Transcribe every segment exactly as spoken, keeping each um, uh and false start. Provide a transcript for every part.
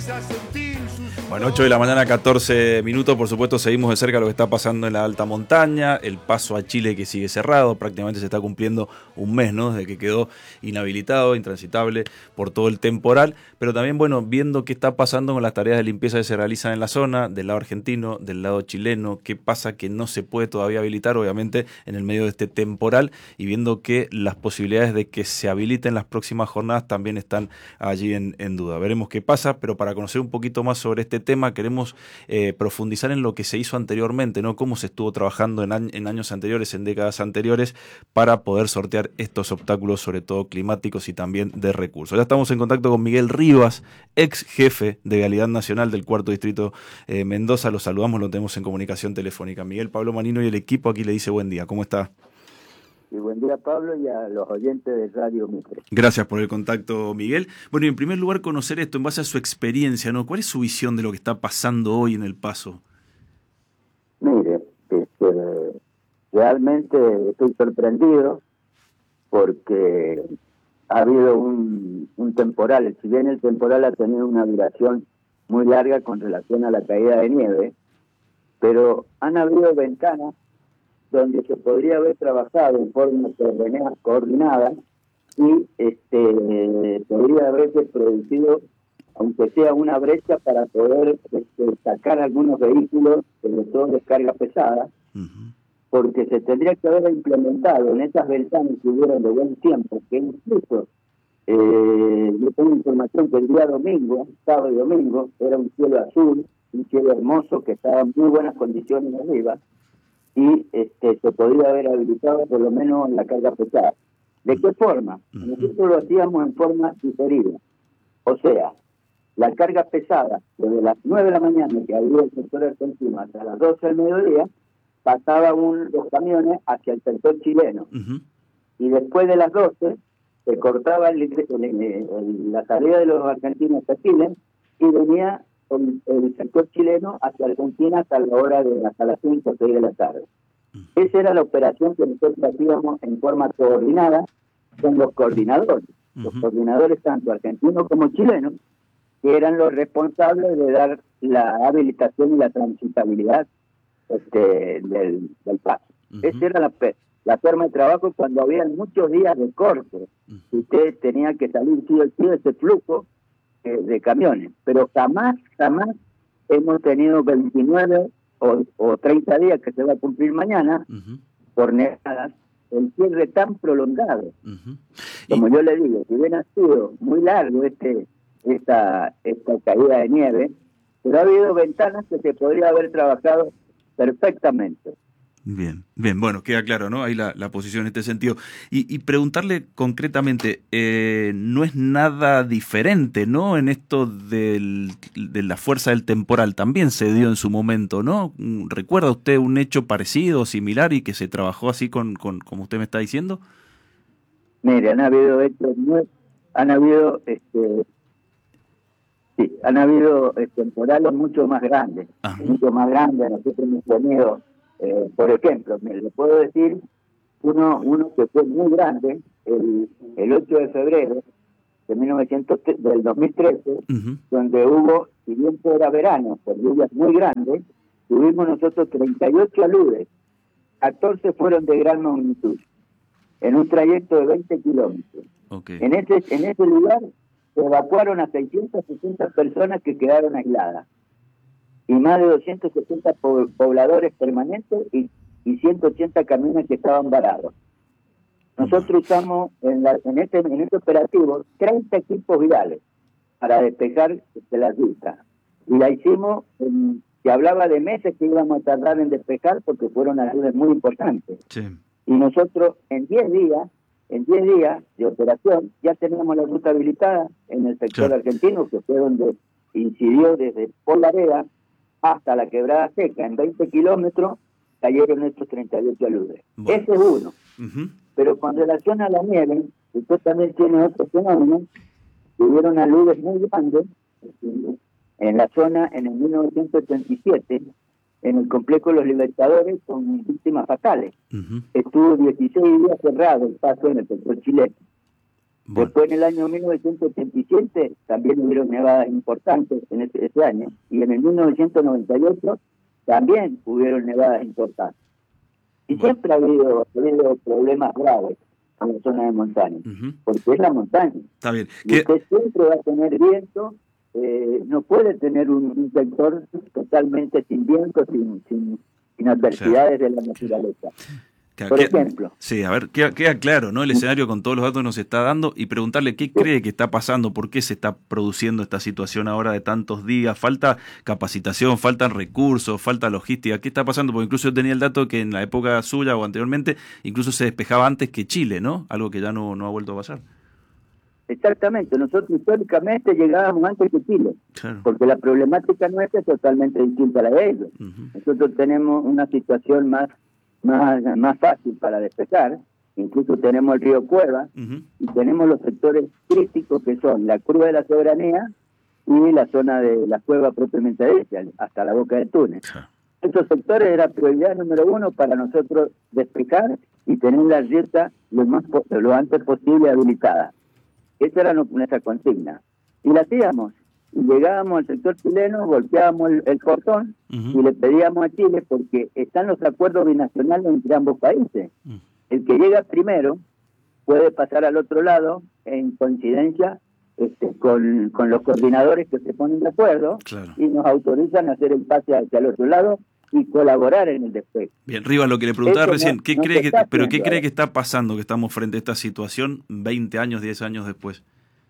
Bueno, ocho de la mañana, catorce minutos. Por supuesto, seguimos de cerca lo que está pasando en la alta montaña. El paso a Chile que sigue cerrado. Prácticamente se está cumpliendo un mes, ¿no? Desde que quedó inhabilitado, intransitable por todo el temporal. Pero también, bueno, viendo qué está pasando con las tareas de limpieza que se realizan en la zona, del lado argentino, del lado chileno. Qué pasa que no se puede todavía habilitar, obviamente, en el medio de este temporal. Y viendo que las posibilidades de que se habiliten las próximas jornadas también están allí en, en duda. Veremos qué pasa, pero para conocer un poquito más sobre este tema queremos eh, profundizar en lo que se hizo anteriormente, ¿no? Cómo se estuvo trabajando en, año, en años anteriores, en décadas anteriores, para poder sortear estos obstáculos, sobre todo climáticos y también de recursos. Ya estamos en contacto con Miguel Rivas, ex jefe de Vialidad Nacional del Cuarto Distrito eh, Mendoza. Lo saludamos, lo tenemos en comunicación telefónica. Miguel, Pablo Manino y el equipo aquí le dice buen día. ¿Cómo está? Y buen día, Pablo, y a los oyentes de Radio Mitre. Gracias por el contacto, Miguel. Bueno, y en primer lugar, conocer esto en base a su experiencia, ¿no? ¿Cuál es su visión de lo que está pasando hoy en el paso? Mire, este, realmente estoy sorprendido porque ha habido un, un temporal. Si bien el temporal ha tenido una duración muy larga con relación a la caída de nieve, pero han habido ventanas donde se podría haber trabajado en forma coordinada y este podría haberse producido, aunque sea una brecha, para poder este, sacar algunos vehículos, sobre todo de carga pesada, uh-huh. porque se tendría que haber implementado en esas ventanas que hubieron de buen tiempo, que incluso eh, yo tengo información que el día domingo, sábado y domingo, era un cielo azul, un cielo hermoso, que estaba en muy buenas condiciones arriba, y este se podría haber habilitado por lo menos la carga pesada. ¿De qué forma? Nosotros lo hacíamos en forma diferida. O sea, la carga pesada, desde las nueve de la mañana que abría el sector argentino hasta las doce del mediodía, pasaba un, los camiones hacia el sector chileno. Uh-huh. Y después de las doce se cortaba el, el, el, la salida de los argentinos a Chile y venía el, el sector chileno hacia Argentina hasta la hora de hasta las cinco o seis de la tarde. Esa era la operación que nosotros hacíamos en forma coordinada con los coordinadores, uh-huh. los coordinadores tanto argentinos como chilenos, que eran los responsables de dar la habilitación y la transitabilidad este, del, del paso. Uh-huh. Esa era la, la forma de trabajo cuando había muchos días de corte. Uh-huh. Usted tenía que salir sí o sí de ese flujo de camiones, pero jamás, jamás hemos tenido veintinueve o, o treinta días que se va a cumplir mañana, uh-huh. por nevadas, el cierre tan prolongado. Uh-huh. Como y... yo le digo, si bien ha sido muy largo este esta esta caída de nieve, pero ha habido ventanas que se podría haber trabajado perfectamente. Bien, bien, bueno, queda claro, ¿no? Ahí la, la posición en este sentido. Y, y preguntarle concretamente, eh, no es nada diferente, ¿no? En esto del, de la fuerza del temporal, también se dio en su momento, ¿no? ¿Recuerda usted un hecho parecido, similar y que se trabajó así con, con como usted me está diciendo? Mire, han habido hechos, han habido, este, sí, han habido eh, temporales mucho más grandes, Ajá. mucho más grandes. Nosotros hemos tenido Eh, por ejemplo, me le puedo decir uno uno que fue muy grande, el, el ocho de febrero de mil novecientos, del dos mil trece, uh-huh. donde hubo, si bien era verano, por lluvias muy grandes, tuvimos nosotros treinta y ocho aludes, catorce fueron de gran magnitud, en un trayecto de veinte kilómetros. Okay. En ese en ese lugar se evacuaron a seiscientas sesenta personas que quedaron aisladas, y más de doscientos setenta pobladores permanentes y, y ciento ochenta camiones que estaban varados. Nosotros usamos en, la, en, este, en este operativo treinta equipos viales para despejar de las vistas. Y la hicimos, en, se hablaba de meses que íbamos a tardar en despejar porque fueron ayudas muy importantes. Sí. Y nosotros en diez días, en diez días de operación, ya teníamos la ruta habilitada en el sector sí. argentino, que fue donde incidió desde Polareda hasta la Quebrada Seca, en veinte kilómetros, cayeron estos treinta y ocho aludes. Bueno. Ese es uno. Uh-huh. Pero con relación a la nieve, usted también tiene otro fenómeno, tuvieron aludes muy grandes en la zona en el mil novecientos ochenta y siete, en el complejo de los Libertadores, con víctimas fatales. Uh-huh. Estuvo dieciséis días cerrado el paso en el sector chileno. Bueno. Después, en el año mil novecientos ochenta y siete, también hubieron nevadas importantes en ese, ese año, y en el mil novecientos noventa y ocho también hubieron nevadas importantes. Y bueno, siempre ha habido, ha habido problemas graves en la zona de montaña, uh-huh, porque es la montaña. Está bien. Y usted siempre va a tener viento, eh, no puede tener un, un sector totalmente sin viento, sin, sin, sin adversidades, sí, de la naturaleza. Por ¿Qué, ejemplo. Sí, a ver, queda, queda claro, ¿no? El escenario con todos los datos nos está dando, y preguntarle qué cree que está pasando, por qué se está produciendo esta situación ahora de tantos días. Falta capacitación, faltan recursos, falta logística. ¿Qué está pasando? Porque incluso yo tenía el dato que en la época suya o anteriormente incluso se despejaba antes que Chile, ¿no? Algo que ya no, no ha vuelto a pasar. Exactamente, nosotros históricamente llegábamos antes que Chile, claro, porque la problemática nuestra es totalmente distinta a la de ellos. Uh-huh. Nosotros tenemos una situación más Más, más fácil para despejar, incluso tenemos el río Cueva, uh-huh, y tenemos los sectores críticos que son la curva de la Soberanía y la zona de la cueva propiamente dicha, hasta la boca del túnel. Uh-huh. Estos sectores era prioridad número uno para nosotros despejar y tener la rieta lo, más, lo antes posible habilitada. Esa era nuestra consigna. Y la hacíamos. Y llegábamos al sector chileno, golpeábamos el, el portón, uh-huh, y le pedíamos a Chile, porque están los acuerdos binacionales entre ambos países. Uh-huh. El que llega primero puede pasar al otro lado en coincidencia este, con, con los coordinadores que se ponen de acuerdo, claro, y nos autorizan a hacer el pase hacia el otro lado y colaborar en el despegue. Bien, Rivas, lo que le preguntaba Eso recién, no, ¿qué no cree que, pero qué cree que está pasando, que estamos frente a esta situación veinte años, diez años después?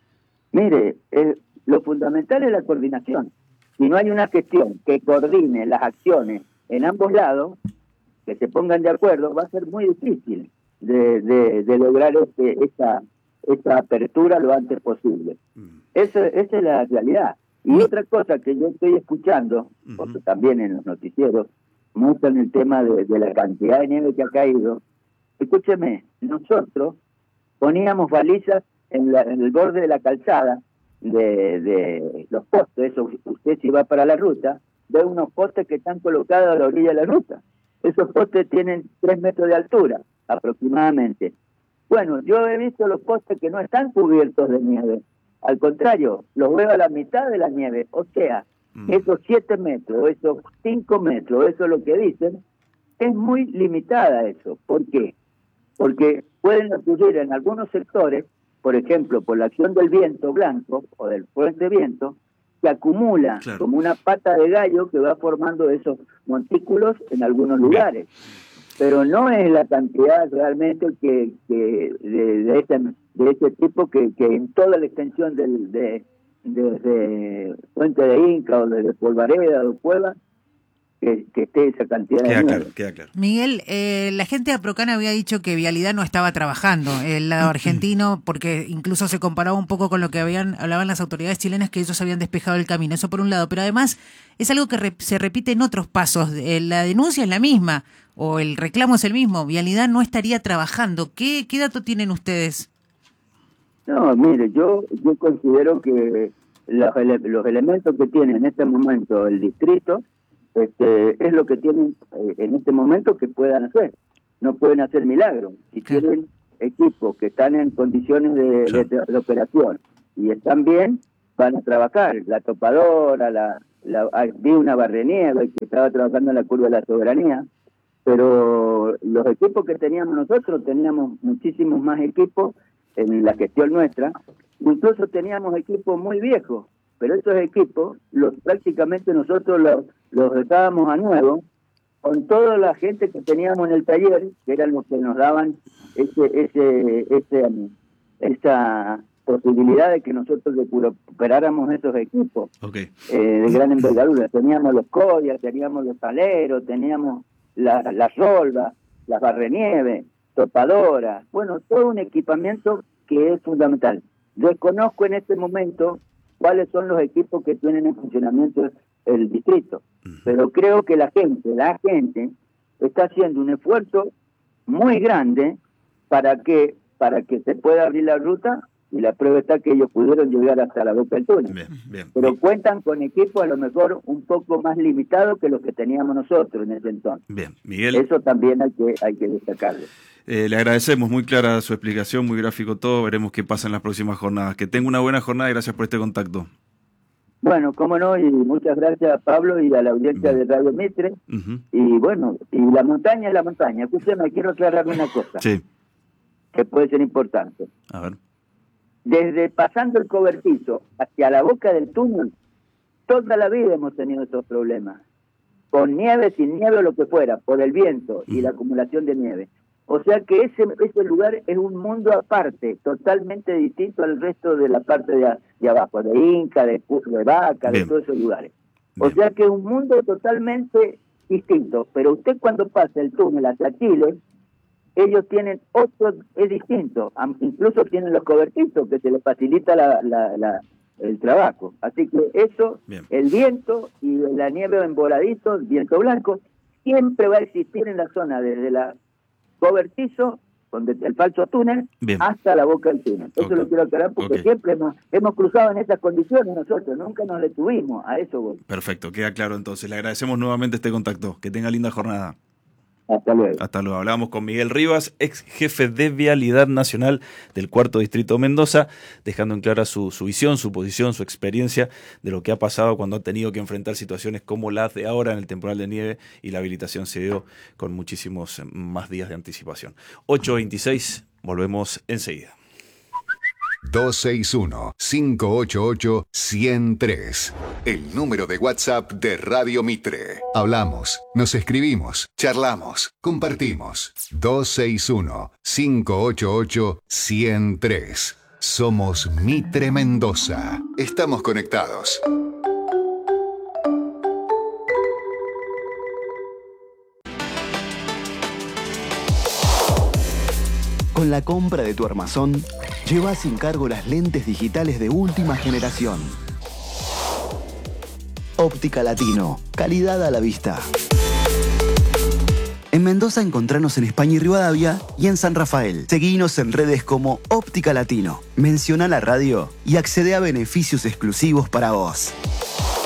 Mire, el Lo fundamental es la coordinación. Si no hay una gestión que coordine las acciones en ambos lados, que se pongan de acuerdo, va a ser muy difícil de, de, de lograr este, esta, esta apertura lo antes posible. Mm. Eso, esa es la realidad. Y mm. otra cosa que yo estoy escuchando, mm-hmm, porque también en los noticieros, muestran el tema de, de la cantidad de nieve que ha caído. Escúcheme, nosotros poníamos balizas en, la, en el borde de la calzada, De, de los postes. Eso, usted si va para la ruta, ve unos postes que están colocados a la orilla de la ruta. Esos postes tienen tres metros de altura, aproximadamente. Bueno, yo he visto los postes que no están cubiertos de nieve. Al contrario, los veo a la mitad de la nieve. O sea, mm. esos siete metros, esos cinco metros, eso es lo que dicen, es muy limitada eso. ¿Por qué? Porque pueden ocurrir en algunos sectores, por ejemplo, por la acción del viento blanco o del fuerte viento, que acumula, claro, como una pata de gallo que va formando esos montículos en algunos lugares. Pero no es la cantidad realmente que, que de, de, ese, de ese tipo que, que en toda la extensión del, de, de, de Puente de Inca o de Polvareda o Cueva, que, que esté esa cantidad queda de claro, queda claro. Miguel, eh, la gente de Aprocan había dicho que Vialidad no estaba trabajando, el lado argentino, porque incluso se comparaba un poco con lo que habían hablaban las autoridades chilenas, que ellos habían despejado el camino, eso por un lado, pero además es algo que re, se repite en otros pasos, eh, la denuncia es la misma, o el reclamo es el mismo, Vialidad no estaría trabajando. ¿Qué, qué dato tienen ustedes? No, mire, yo, yo considero que los, ele los elementos que tiene en este momento el distrito, Este, es lo que tienen eh, en este momento que puedan hacer. No pueden hacer milagros. Si claro, tienen equipos que están en condiciones de, sí, de, de operación y están bien, van a trabajar. La topadora, la, la vi una barreniega que estaba trabajando en la curva de la Soberanía, pero los equipos que teníamos nosotros, teníamos muchísimos más equipos en la gestión nuestra, incluso teníamos equipos muy viejos, pero esos equipos los prácticamente nosotros los, los dejábamos a nuevo, con toda la gente que teníamos en el taller, que eran los que nos daban ese ese ese esa posibilidad de que nosotros recuperáramos esos equipos, okay, eh, de gran envergadura. Teníamos los collas, teníamos los aleros, teníamos las la rolvas, las barrenieves, topadoras, bueno, todo un equipamiento que es fundamental. Desconozco en este momento cuáles son los equipos que tienen en funcionamiento el distrito, pero creo que la gente, la gente está haciendo un esfuerzo muy grande para que para que se pueda abrir la ruta y la prueba está que ellos pudieron llegar hasta la boca del túnel. Bien, bien, pero bien. cuentan con equipos a lo mejor un poco más limitados que los que teníamos nosotros en ese entonces. Bien, Miguel. Eso también hay que, hay que destacarlo. Eh, le agradecemos, muy clara su explicación, muy gráfico todo, veremos qué pasa en las próximas jornadas. Que tenga una buena jornada y gracias por este contacto. Bueno, cómo no, y muchas gracias a Pablo y a la audiencia Bien. de Radio Mitre. Uh-huh. Y bueno, y la montaña es la montaña. Escúcheme, quiero aclarar una cosa Sí, que puede ser importante. a ver. Desde pasando el cobertizo hacia la boca del túnel, toda la vida hemos tenido estos problemas. Con nieve, sin nieve o lo que fuera, por el viento y la acumulación de nieve. O sea que ese ese lugar es un mundo aparte, totalmente distinto al resto de la parte de, a, de abajo, de Inca, de, de Vaca, Bien. de todos esos lugares. O Bien. sea que es un mundo totalmente distinto. Pero usted cuando pasa el túnel hacia Chile, ellos tienen otro, es distinto. Am- incluso tienen los cobertizos que se les facilita la, la, la, el trabajo. Así que eso, Bien. el viento y la nieve en voladizo, el viento blanco, siempre va a existir en la zona desde la cobertizo, donde el falso túnel, Bien. hasta la boca del túnel. Eso Ok. lo quiero aclarar porque Ok. siempre hemos, hemos cruzado en esas condiciones nosotros, nunca nos detuvimos, a eso voy. Perfecto, queda claro entonces. Le agradecemos nuevamente este contacto. Que tenga linda jornada. Hasta luego. Hasta luego. Hablábamos con Miguel Rivas, ex jefe de Vialidad Nacional del Cuarto Distrito de Mendoza, dejando en clara su, su visión, su posición, su experiencia de lo que ha pasado cuando ha tenido que enfrentar situaciones como las de ahora en el temporal de nieve, y la habilitación se dio con muchísimos más días de anticipación. ocho veintiséis, volvemos enseguida. dos seis uno, cinco ocho ocho, uno cero tres. El número de WhatsApp de Radio Mitre. Hablamos, nos escribimos, charlamos, compartimos. dos seis uno, cinco ocho ocho, uno cero tres. Somos Mitre Mendoza. Estamos conectados. Con la compra de tu armazón, lleva sin cargo las lentes digitales de última generación. Óptica Latino, calidad a la vista. En Mendoza encontranos en España y Rivadavia y en San Rafael. Seguinos en redes como Óptica Latino. Menciona la radio y accede a beneficios exclusivos para vos.